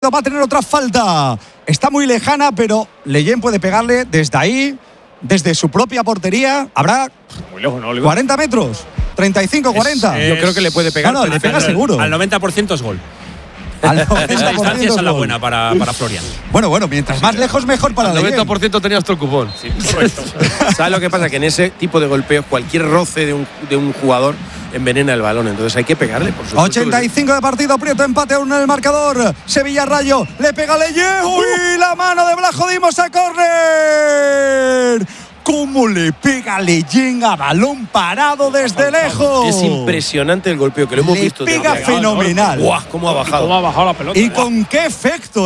Va a tener otra falta. Está muy lejana, pero Leyen puede pegarle desde ahí, desde su propia portería. Habrá muy lejos, ¿no, 40 metros, 35, 40. Yo creo que le puede pegar. No, le pega seguro. Al 90% es gol. Al 90% Esa distancia es es la gol. buena para Florian. Bueno, mientras más lejos mejor para Al Leyen. 90% tenías tú el cupón. Sí, correcto. ¿Sabes lo que pasa? Que en ese tipo de golpeos, cualquier roce de un jugador envenena el balón. Entonces hay que pegarle, por supuesto. 85 de partido, Prieto, empate a 1 en el marcador. Sevilla Rayo, le pega Leyen. ¡Uy! La mano de Blajo Dimos a córner. ¿Cómo le pega Leyen a balón parado desde lejos? Es impresionante el golpeo que lo hemos visto. Le pega fenomenal. ¡Guau! ¿Cómo ha bajado? ¿Cómo ha bajado la pelota? ¿Y con qué efecto,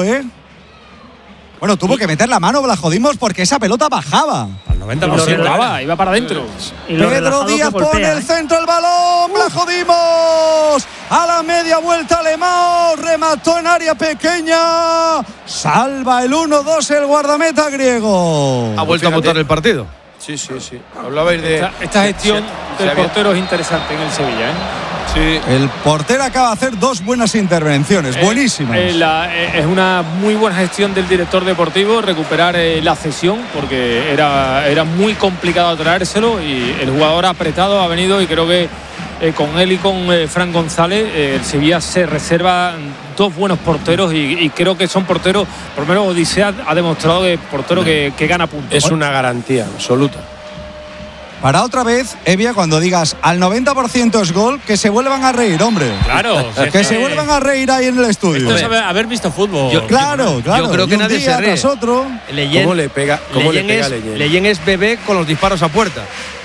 Bueno, tuvo que meter la mano Blajodimos porque esa pelota bajaba. Al 90% iba para adentro. Pedro Díaz pone el centro, el balón. Blajodimos a la media vuelta Alemão, remató en área pequeña. Salva el 1-2 el guardameta griego. Ha vuelto a montar el partido. Sí. Hablabais de… Esta gestión del portero es interesante en el Sevilla, Sí. El portero acaba de hacer dos buenas intervenciones, buenísimas. Es una muy buena gestión del director deportivo recuperar la cesión, porque era muy complicado traérselo y el jugador apretado ha venido, y creo que con él y con Fran González el Sevilla se reserva dos buenos porteros y creo que son porteros, por lo menos Odisea ha demostrado que es portero que gana puntos. Es una garantía absoluta. Para otra vez, Evia, cuando digas al 90% es gol, que se vuelvan a reír, hombre. Claro. Que se vuelvan a reír ahí en el estudio. Esto es haber visto fútbol. Claro. Yo creo que y un nadie día se ríe. tras otro. Leyen, ¿Cómo le pega Leyen? Leyen es bebé con los disparos a puerta.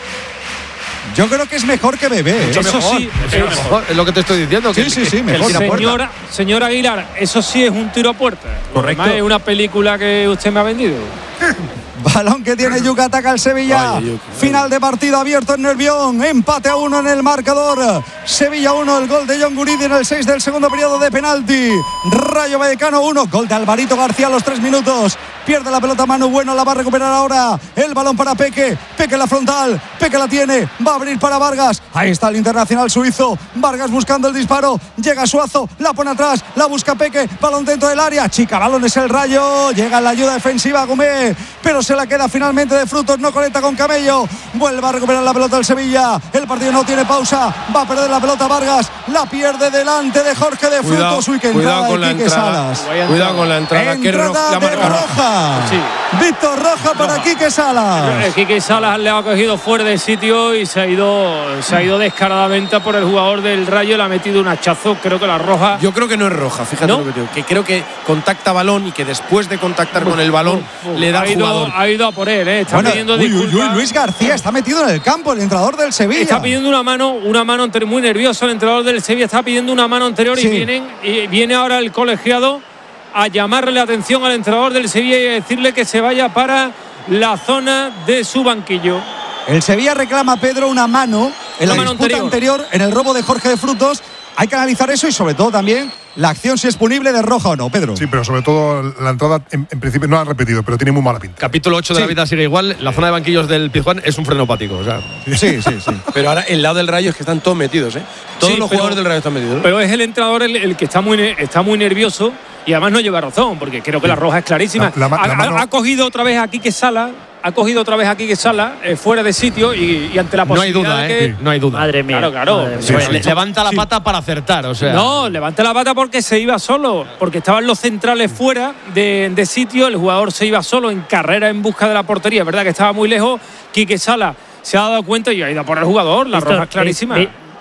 Yo creo que es mejor que Bebé. Eso sí, Mejor, es lo que te estoy diciendo. Sí, mejor. Señor Aguilar, eso sí es un tiro a puerta. Correcto. Además, es una película que usted me ha vendido. Balón que tiene Yuca, ataca el Sevilla. Vaya, Yuca. Final de partido abierto en Nervión. Empate a 1 en el marcador. Sevilla 1, el gol de John Guridi en el 6 del segundo periodo de penalti. Rayo Vallecano 1, gol de Alvarito García a los 3 minutos. Pierde la pelota Manu Bueno, la va a recuperar ahora. El balón para Peque. Peque en la frontal. Peque la tiene. Va a abrir para Vargas. Ahí está el internacional suizo. Vargas buscando el disparo. Llega Suazo. La pone atrás. La busca Peque. Balón dentro del área. Chica, balón es el Rayo. Llega la ayuda defensiva Gómez. Pero se la queda finalmente de Frutos. No conecta con Camello. Vuelve a recuperar la pelota el Sevilla. El partido no tiene pausa. Va a perder la pelota Vargas. La pierde delante de Jorge de Frutos. Cuidado con la entrada. Cuidado con la entrada. Entrada de roja. Sí. Víctor Roja para Quique Salas. Quique Salas le ha cogido fuera de sitio y se ha ido descaradamente por el jugador del Rayo. Le ha metido un hachazo. Creo que la roja. Yo creo que no es roja, fíjate ¿No? lo que te digo. Que creo que contacta balón y que después de contactar con el balón le da al jugador. Ha ido a por él, Está pidiendo disculpas. Luis García está metido en el campo, el entrenador del Sevilla. Está pidiendo una mano anterior, muy nervioso el entrenador del Sevilla. Está pidiendo una mano anterior y viene ahora el colegiado a llamarle la atención al entrenador del Sevilla y a decirle que se vaya para la zona de su banquillo. El Sevilla reclama, Pedro, una mano en la disputa anterior en el robo de Jorge de Frutos. Hay que analizar eso y sobre todo también la acción, si es punible de roja o no, Pedro. Sí, pero sobre todo la entrada en principio no la han repetido, pero tiene muy mala pinta. Capítulo 8 de la vida sigue igual. La zona de banquillos del Pizjuán es un frenopático. O sea. Sí. Pero ahora el lado del Rayo es que están todos metidos, Todos los jugadores del Rayo están metidos, ¿no? Pero es el entrenador el que está muy nervioso y además no lleva razón, porque creo que la roja es clarísima. Ha cogido otra vez a Quique Salas. Fuera de sitio y ante la posibilidad no hay duda, de que… No hay duda. Madre mía. Claro. Levanta la pata para acertar, o sea. No, levanta la pata porque se iba solo, porque estaban los centrales fuera de sitio, el jugador se iba solo en carrera en busca de la portería, verdad que estaba muy lejos. Quique Salas se ha dado cuenta y ha ido por el jugador, la roja es clarísima.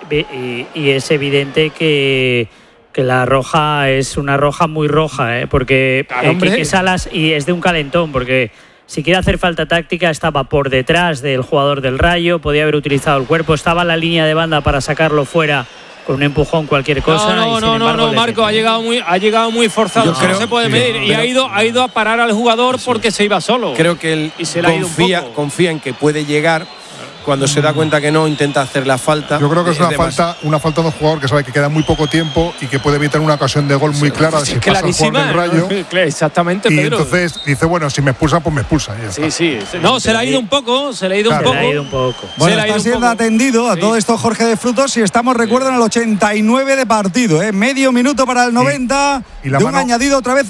Y es evidente que la roja es una roja muy roja, porque Quique Salas, y es de un calentón, porque si quiere hacer falta táctica estaba por detrás del jugador del Rayo, podía haber utilizado el cuerpo, estaba en la línea de banda para sacarlo fuera con un empujón, cualquier cosa. No, Marco, ha llegado muy forzado. No se puede medir. Y ha ido a parar al jugador porque se iba solo. Creo que él confía en que puede llegar Cuando se da cuenta que no, intenta hacer la falta. Yo creo que es una falta de un jugador que sabe que queda muy poco tiempo y que puede evitar una ocasión de gol muy clara si pasa el jugador del Rayo. Exactamente, y Pedro. entonces dice, bueno, si me expulsa, pues me expulsa. Sí. No, se le ha ido un poco. Bueno, está siendo atendido a todo esto Jorge de Frutos y estamos, recuerden, al 89 de partido. Medio minuto para el 90 de un añadido otra vez